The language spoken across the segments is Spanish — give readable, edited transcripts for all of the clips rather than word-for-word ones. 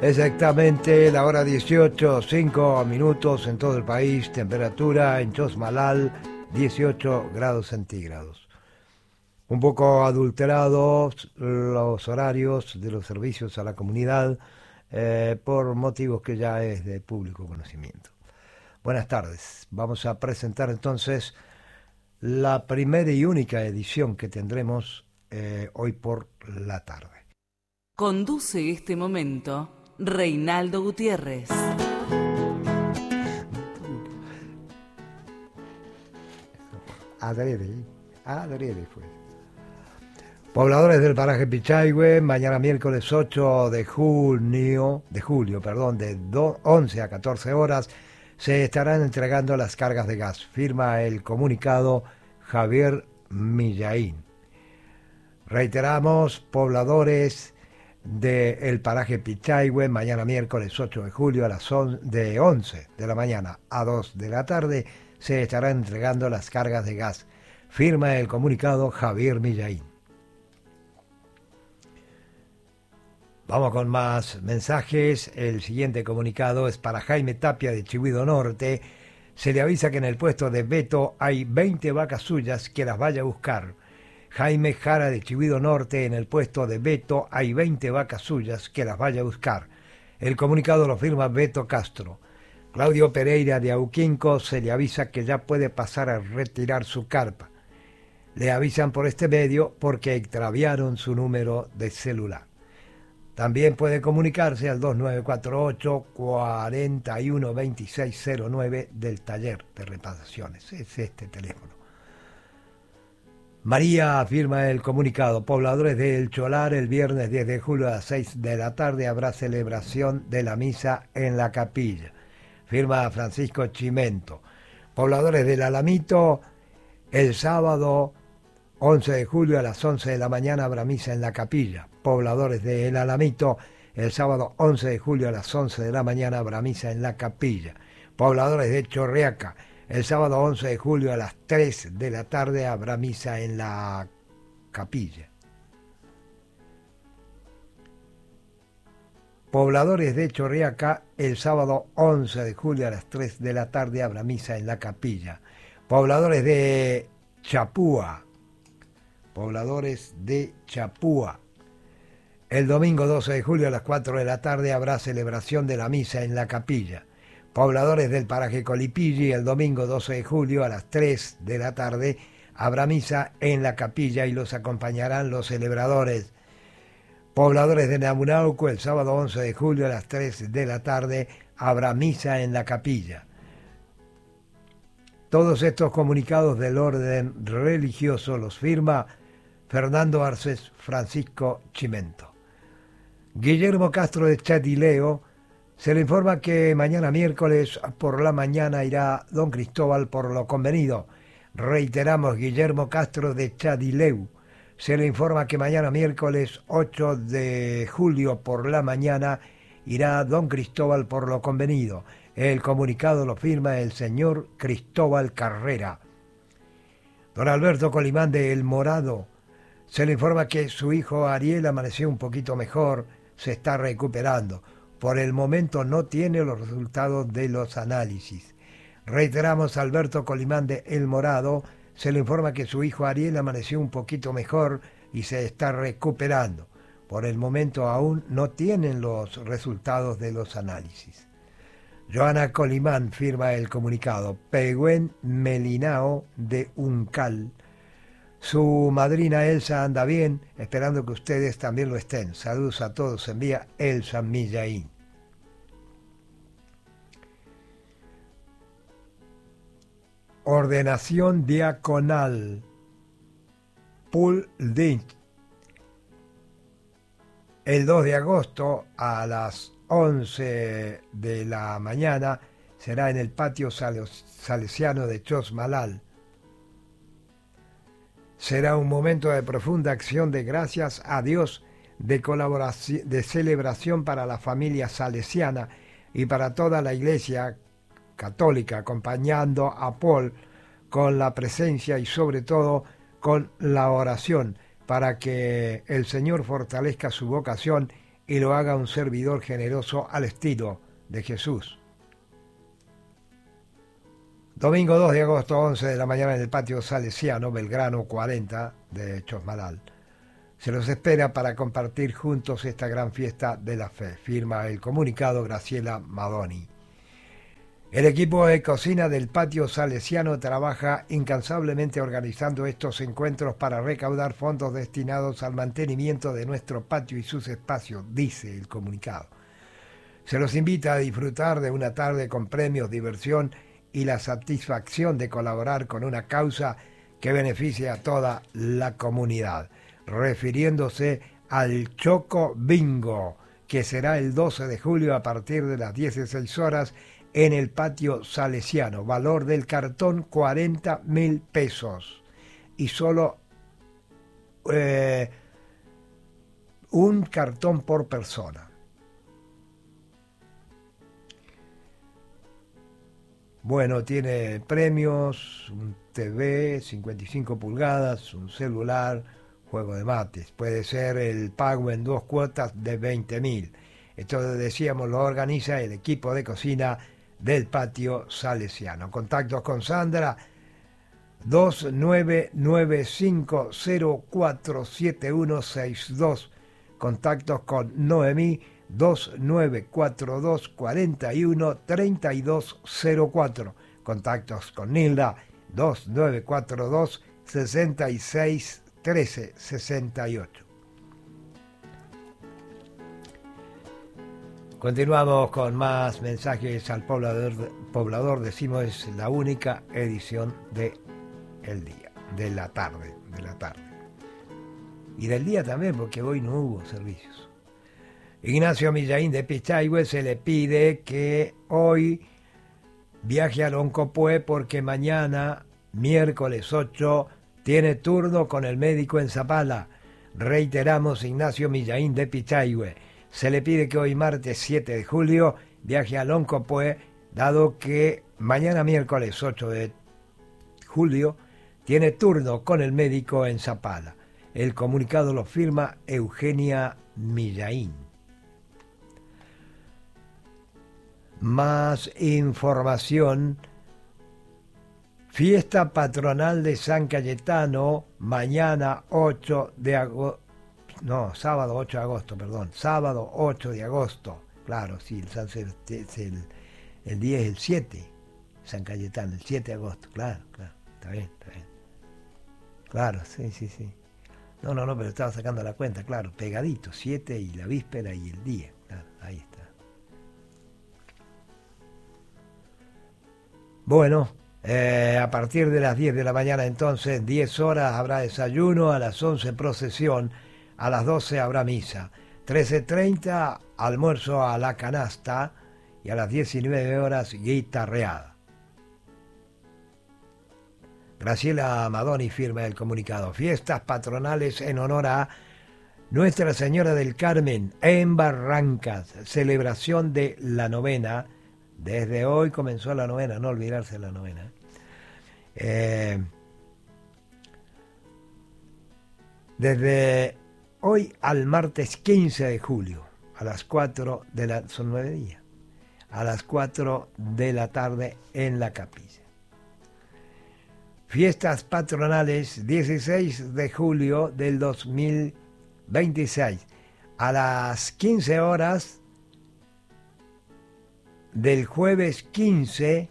Exactamente la hora 18, 5 minutos en todo el país, temperatura en Chosmalal 18 grados centígrados. Un poco adulterados los horarios de los servicios a la comunidad por motivos que ya es de público conocimiento. Buenas tardes, vamos a presentar entonces la primera y única edición que tendremos hoy por la tarde. Conduce este momento Reinaldo Gutiérrez. Adrede fue. Pobladores del paraje Pichayhue, mañana miércoles 8 de julio, de 11 a 14 horas, se estarán entregando las cargas de gas. Firma el comunicado Javier Millaín. Reiteramos, pobladores del paraje Pichayhue, mañana miércoles 8 de julio a las 11 de la mañana a 2 de la tarde se estarán entregando las cargas de gas. Firma el comunicado Javier Millaín. Vamos con más mensajes. El siguiente comunicado es para Jaime Tapia de Chihuido Norte. Se le avisa que en el puesto de Beto hay 20 vacas suyas, que las vaya a buscar. Jaime Jara de Chihuido Norte, en el puesto de Beto hay 20 vacas suyas, que las vaya a buscar. El comunicado lo firma Beto Castro. Claudio Pereira de Auquinco se le avisa que ya puede pasar a retirar su carpa. Le avisan por este medio porque extraviaron su número de celular. También puede comunicarse al 2948 412609 del taller de reparaciones. Es este teléfono. María firma el comunicado. Pobladores de El Cholar, el viernes 10 de julio a las 6 de la tarde habrá celebración de la misa en la capilla. Firma Francisco Chimento. Pobladores del Alamito, el sábado 11 de julio a las 11 de la mañana habrá misa en la capilla. Pobladores de El Alamito, el sábado 11 de julio a las 11 de la mañana habrá misa en la capilla. Pobladores de Chorriaca, el sábado 11 de julio a las 3 de la tarde habrá misa en la capilla. Pobladores de Chorriaca, el sábado 11 de julio a las 3 de la tarde habrá misa en la capilla. Pobladores de Chapúa, el domingo 12 de julio a las 4 de la tarde habrá celebración de la misa en la capilla. Pobladores del paraje Colipilli, el domingo 12 de julio a las 3 de la tarde habrá misa en la capilla y los acompañarán los celebradores. Pobladores de Namunauco, el sábado 11 de julio a las 3 de la tarde habrá misa en la capilla. Todos estos comunicados del orden religioso los firma Fernando Arces, Francisco Chimento. Guillermo Castro de Chadileo, se le informa que mañana miércoles por la mañana irá don Cristóbal por lo convenido. Reiteramos, Guillermo Castro de Chadileu. Se le informa que mañana miércoles 8 de julio por la mañana irá don Cristóbal por lo convenido. El comunicado lo firma el señor Cristóbal Carrera. Don Alberto Colimán de El Morado. Se le informa que su hijo Ariel amaneció un poquito mejor, se está recuperando. Por el momento no tiene los resultados de los análisis. Reiteramos, Alberto Colimán de El Morado, se le informa que su hijo Ariel amaneció un poquito mejor y se está recuperando. Por el momento aún no tienen los resultados de los análisis. Joana Colimán firma el comunicado. Pehuen Melinao de Uncal. Su madrina Elsa anda bien, esperando que ustedes también lo estén. Saludos a todos, envía Elsa Millaín. Ordenación diaconal. Pool Dinch. El 2 de agosto a las 11 de la mañana será en el patio salesiano de Chosmalal. Será un momento de profunda acción de gracias a Dios, de colaboración, de celebración para la familia salesiana y para toda la Iglesia católica, acompañando a Paul con la presencia y sobre todo con la oración para que el Señor fortalezca su vocación y lo haga un servidor generoso al estilo de Jesús. Domingo 2 de agosto, 11 de la mañana, en el patio Salesiano, Belgrano 40 de Chosmalal. Se los espera para compartir juntos esta gran fiesta de la fe. Firma el comunicado Graciela Madoni. El equipo de cocina del patio Salesiano trabaja incansablemente organizando estos encuentros para recaudar fondos destinados al mantenimiento de nuestro patio y sus espacios, dice el comunicado. Se los invita a disfrutar de una tarde con premios, diversión y la satisfacción de colaborar con una causa que beneficie a toda la comunidad, refiriéndose al Choco Bingo, que será el 12 de julio a partir de las 16 horas en el patio Salesiano. Valor del cartón 40.000 pesos y solo un cartón por persona. Bueno, tiene premios, un TV 55 pulgadas, un celular, juego de mates. Puede ser el pago en 2 cuotas de 20.000. Esto, decíamos, lo organiza el equipo de cocina del patio Salesiano. Contactos con Sandra 2995047162. Contactos con Noemí 2942413204. Contactos con Nilda 2942661368. Continuamos con más mensajes al poblador. Decimos, es la única edición de el día, de la tarde. Y del día también, porque hoy no hubo servicios. Ignacio Millaín de Pichahue se le pide que hoy viaje a Loncopué porque mañana, miércoles 8, tiene turno con el médico en Zapala. Reiteramos, Ignacio Millaín de Pichahue. Se le pide que hoy, martes 7 de julio, viaje a Loncopué, dado que mañana, miércoles 8 de julio, tiene turno con el médico en Zapala. El comunicado lo firma Eugenia Millaín. Más información. Fiesta patronal de San Cayetano, mañana 8 de agosto. No, sábado 8 de agosto, perdón. Sábado 8 de agosto. Claro, sí, el día es el 7. San Cayetano, el 7 de agosto. Claro. Está bien. Claro, sí. No, pero estaba sacando la cuenta, claro. Pegadito, 7 y la víspera y el día. Claro, ahí está. Bueno, a partir de las 10 de la mañana entonces, 10 horas habrá desayuno, a las 11 procesión, a las 12 habrá misa, 13:30 almuerzo a la canasta y a las 19 horas guitarreada. Graciela Madoni firma el comunicado. Fiestas patronales en honor a Nuestra Señora del Carmen en Barrancas, celebración de la novena. Desde hoy comenzó la novena, no olvidarse la novena. Desde hoy al martes 15 de julio, a las 4 de la... son 9 días, a las 4 de la tarde en la capilla. Fiestas patronales 16 de julio del 2026, a las 15 horas del jueves 15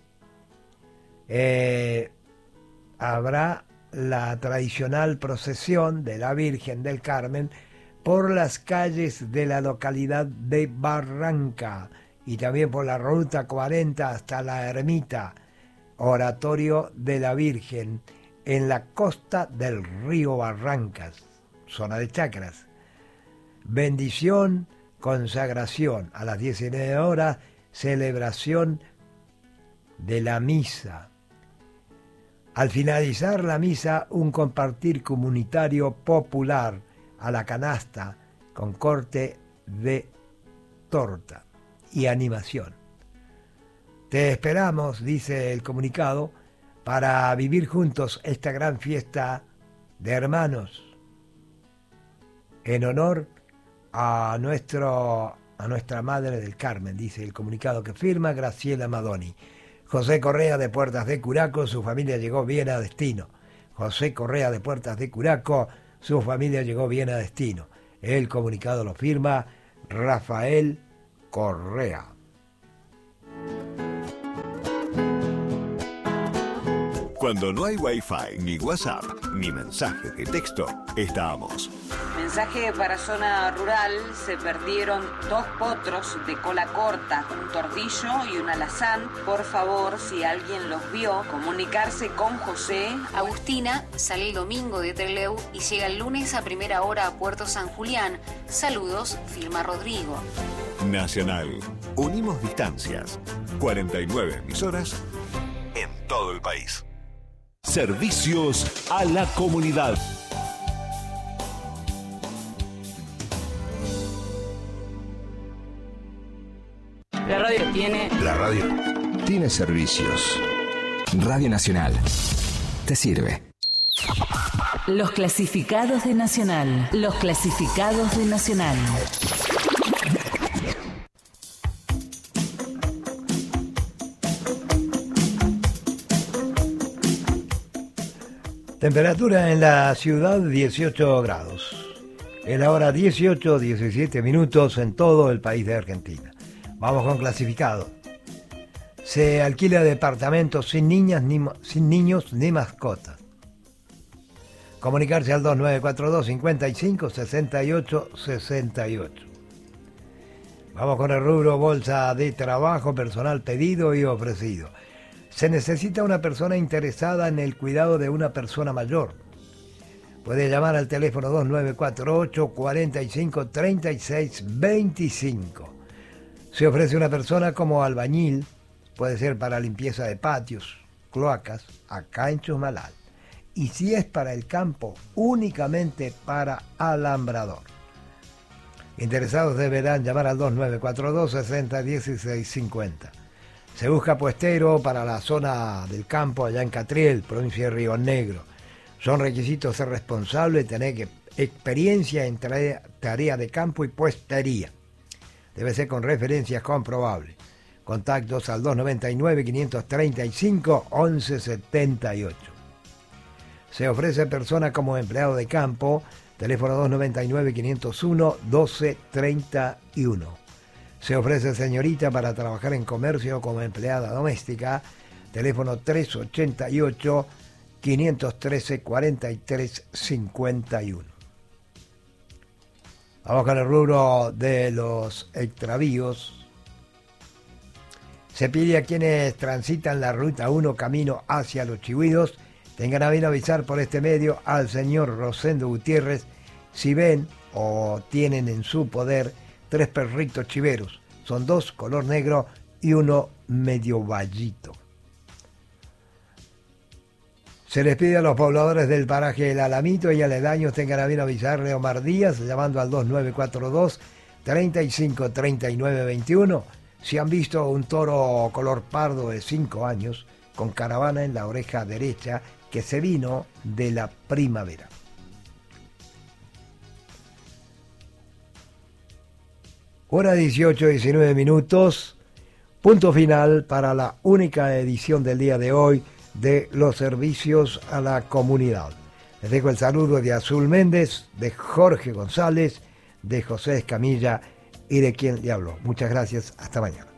habrá la tradicional procesión de la Virgen del Carmen por las calles de la localidad de Barranca y también por la ruta 40 hasta la ermita, oratorio de la Virgen en la costa del río Barrancas, zona de Chacras. Bendición, consagración a las 19 horas, celebración de la misa. Al finalizar la misa, un compartir comunitario popular a la canasta con corte de torta y animación. Te esperamos, dice el comunicado, para vivir juntos esta gran fiesta de hermanos en honor a nuestra Madre del Carmen, dice el comunicado que firma Graciela Madoni. José Correa de Puertas de Curaco, su familia llegó bien a destino. José Correa de Puertas de Curaco, su familia llegó bien a destino. El comunicado lo firma Rafael Correa. Cuando no hay Wi-Fi, ni WhatsApp, ni mensajes de texto, estamos. Mensaje para zona rural: se perdieron 2 potros de cola corta, un tordillo y un alazán. Por favor, si alguien los vio, comunicarse con José. Agustina sale el domingo de Trelew y llega el lunes a primera hora a Puerto San Julián. Saludos, firma Rodrigo. Nacional. Unimos distancias. 49 emisoras en todo el país. Servicios a la comunidad. La radio tiene servicios. Radio Nacional. Te sirve. Los clasificados de Nacional. Los clasificados de Nacional. Temperatura en la ciudad 18 grados. Es la hora 18:17 minutos en todo el país de Argentina. Vamos con clasificado. Se alquila departamentos sin niños ni mascotas. Comunicarse al 2942 55 68 68. Vamos con el rubro bolsa de trabajo, personal pedido y ofrecido. Se necesita una persona interesada en el cuidado de una persona mayor. Puede llamar al teléfono 2948 45 36 25. Se ofrece una persona como albañil, puede ser para limpieza de patios, cloacas, acá en Chusmalal. Y si es para el campo, únicamente para alambrador. Interesados deberán llamar al 2942 60 16 50. Se busca puestero para la zona del campo allá en Catriel, provincia de Río Negro. Son requisitos ser responsable, tener experiencia en tarea de campo y puestería. Debe ser con referencias comprobables. Contactos al 299-535-1178. Se ofrece persona como empleado de campo, teléfono 299-501-1231. Se ofrece señorita para trabajar en comercio como empleada doméstica, teléfono 388-513-4351. Vamos con el rubro de los extravíos. Se pide a quienes transitan la ruta 1 camino hacia Los Chihuidos, tengan a bien avisar por este medio al señor Rosendo Gutiérrez si ven o tienen en su poder 3 perritos chiveros. Son 2 color negro y 1 medio vallito. Se les pide a los pobladores del paraje El Alamito y aledaños tengan a bien avisarle a Omar Díaz llamando al 2942 35 39 21 si han visto un toro color pardo de 5 años con caravana en la oreja derecha que se vino de la primavera. Hora 18:19 minutos, punto final para la única edición del día de hoy de los servicios a la comunidad. Les dejo el saludo de Azul Méndez, de Jorge González, de José Escamilla y de quien le habló. Muchas gracias, hasta mañana.